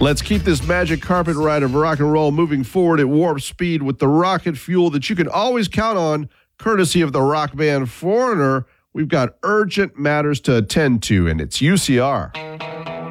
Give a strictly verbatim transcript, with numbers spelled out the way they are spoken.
Let's keep this magic carpet ride of rock and roll moving forward at warp speed with the rocket fuel that you can always count on, courtesy of the rock band Foreigner. We've got urgent matters to attend to, and it's U C R.